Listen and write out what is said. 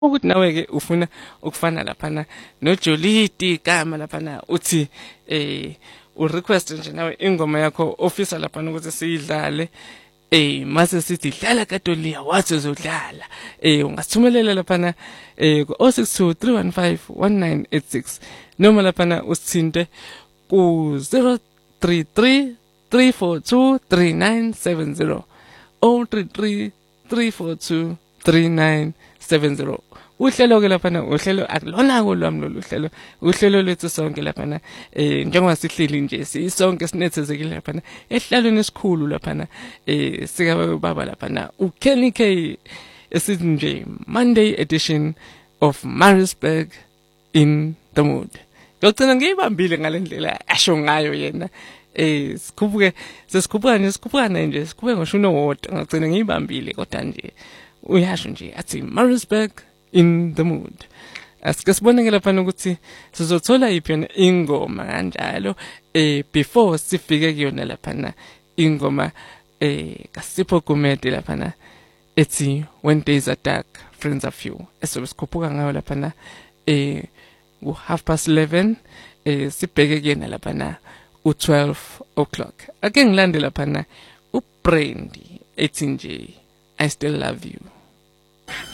ukuthi nawe ke ufuna ukufana laphana noJoliti igama laphana uthi urequest nje nawe ingoma yakho ofisa laphana ukuthi siyidlale mase sithi dlala kaDoliya wathi uzodlala ungasithumelela laphana ku 0623151986 noma laphana usithinte ku 033 342 3970 uhlelo ke laphana uhlelo akulona kolwami lolu hlelo uhlelo lethu sonke laphana njengoba sihleli nje sisonke sinethezekile laphana ehlalweni esikhulu laphana sika baba laphana uKenny K esithi nje Monday edition of Maritzburg in the mood. Ngicela ngiyibambile ngalendlela asho ngayo yena sesikhuphuka nje sikhuphe ngisho unowodwa ngicela ngiyibambile kodwa nje uyasho nje athi Maritzburg in the mood. Asike sibone ke lapha ukuthi sizothola iphi yona ingoma kanjalo before sifike kuyona lapha ingoma kaSipho Gumede lapha ethi When Days Are Dark Friends Are Few esikhuphuka ngayo lapha ku 11:30 sibheke kuyena lapha u12 o'clock. Ake ngilande lapha uBrandy ethi nje I still love you.